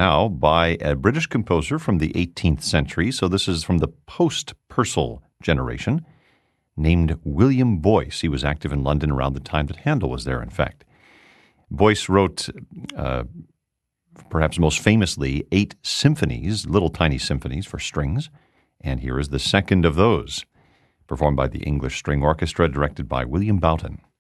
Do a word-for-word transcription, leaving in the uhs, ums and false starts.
now by a British composer from the eighteenth century. So this is from the post-Purcell generation, named William Boyce. He was active in London around the time that Handel was there, in fact. Boyce wrote, uh, perhaps most famously, eight symphonies, little tiny symphonies for strings, and here is the second of those, performed by the English String Orchestra, directed by William Boughton.